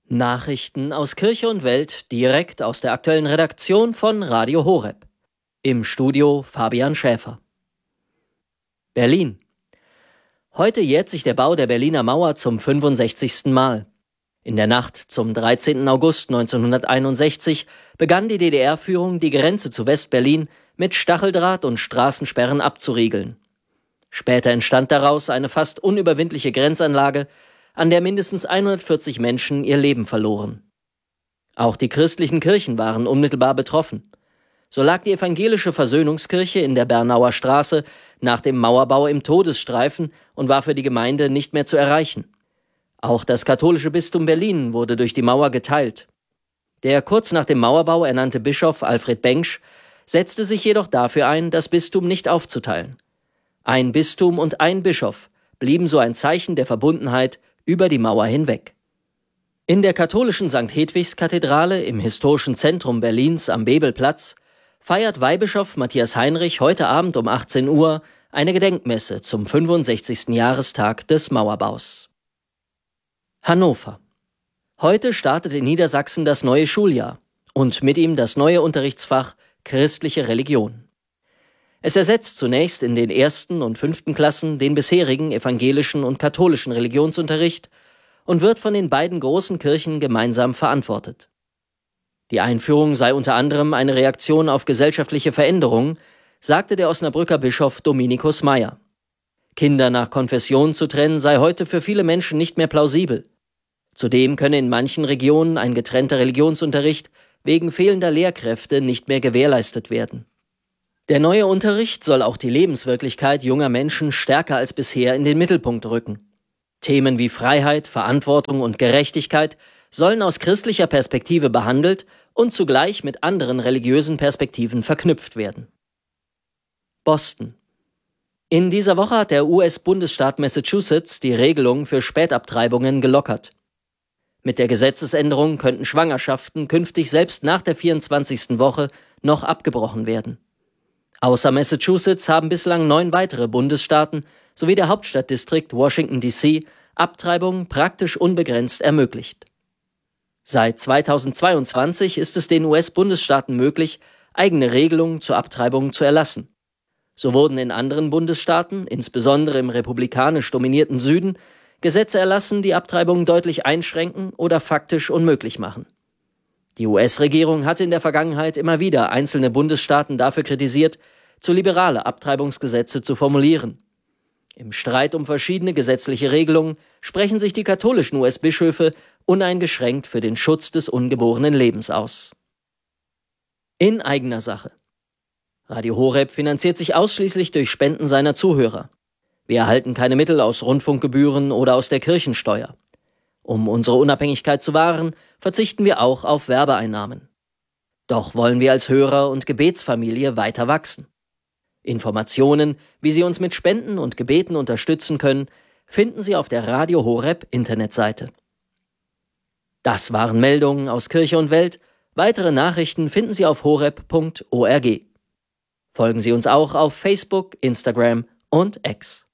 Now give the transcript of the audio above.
Nachrichten aus Kirche und Welt direkt aus der aktuellen Redaktion von Radio Horeb. Im Studio Fabian Schäfer. Berlin. Heute jährt sich der Bau der Berliner Mauer zum 65. Mal. In der Nacht zum 13. August 1961 begann die DDR-Führung, die Grenze zu West-Berlin mit Stacheldraht und Straßensperren abzuriegeln. Später entstand daraus eine fast unüberwindliche Grenzanlage, an der mindestens 140 Menschen ihr Leben verloren. Auch die christlichen Kirchen waren unmittelbar betroffen. So lag die evangelische Versöhnungskirche in der Bernauer Straße nach dem Mauerbau im Todesstreifen und war für die Gemeinde nicht mehr zu erreichen. Auch das katholische Bistum Berlin wurde durch die Mauer geteilt. Der kurz nach dem Mauerbau ernannte Bischof Alfred Bengsch setzte sich jedoch dafür ein, das Bistum nicht aufzuteilen. Ein Bistum und ein Bischof blieben so ein Zeichen der Verbundenheit über die Mauer hinweg. In der katholischen St. Hedwigs-Kathedrale im historischen Zentrum Berlins am Bebelplatz feiert Weihbischof Matthias Heinrich heute Abend um 18 Uhr eine Gedenkmesse zum 65. Jahrestag des Mauerbaus. Hannover. Heute startet in Niedersachsen das neue Schuljahr und mit ihm das neue Unterrichtsfach Christliche Religion. Es ersetzt zunächst in den 1. und 5. Klassen den bisherigen evangelischen und katholischen Religionsunterricht und wird von den beiden großen Kirchen gemeinsam verantwortet. Die Einführung sei unter anderem eine Reaktion auf gesellschaftliche Veränderungen, sagte der Osnabrücker Bischof Dominikus Meyer. Kinder nach Konfession zu trennen sei heute für viele Menschen nicht mehr plausibel. Zudem könne in manchen Regionen ein getrennter Religionsunterricht wegen fehlender Lehrkräfte nicht mehr gewährleistet werden. Der neue Unterricht soll auch die Lebenswirklichkeit junger Menschen stärker als bisher in den Mittelpunkt rücken. Themen wie Freiheit, Verantwortung und Gerechtigkeit sollen aus christlicher Perspektive behandelt und zugleich mit anderen religiösen Perspektiven verknüpft werden. Boston. In dieser Woche hat der US-Bundesstaat Massachusetts die Regelung für Spätabtreibungen gelockert. Mit der Gesetzesänderung könnten Schwangerschaften künftig selbst nach der 24. Woche noch abgebrochen werden. Außer Massachusetts haben bislang 9 weitere Bundesstaaten sowie der Hauptstadtdistrikt Washington D.C. Abtreibungen praktisch unbegrenzt ermöglicht. Seit 2022 ist es den US-Bundesstaaten möglich, eigene Regelungen zur Abtreibung zu erlassen. So wurden in anderen Bundesstaaten, insbesondere im republikanisch dominierten Süden, Gesetze erlassen, die Abtreibungen deutlich einschränken oder faktisch unmöglich machen. Die US-Regierung hatte in der Vergangenheit immer wieder einzelne Bundesstaaten dafür kritisiert, zu liberale Abtreibungsgesetze zu formulieren. Im Streit um verschiedene gesetzliche Regelungen sprechen sich die katholischen US-Bischöfe uneingeschränkt für den Schutz des ungeborenen Lebens aus. In eigener Sache. Radio Horeb finanziert sich ausschließlich durch Spenden seiner Zuhörer. Wir erhalten keine Mittel aus Rundfunkgebühren oder aus der Kirchensteuer. Um unsere Unabhängigkeit zu wahren, verzichten wir auch auf Werbeeinnahmen. Doch wollen wir als Hörer und Gebetsfamilie weiter wachsen. Informationen, wie Sie uns mit Spenden und Gebeten unterstützen können, finden Sie auf der Radio Horeb Internetseite. Das waren Meldungen aus Kirche und Welt. Weitere Nachrichten finden Sie auf horeb.org. Folgen Sie uns auch auf Facebook, Instagram und X.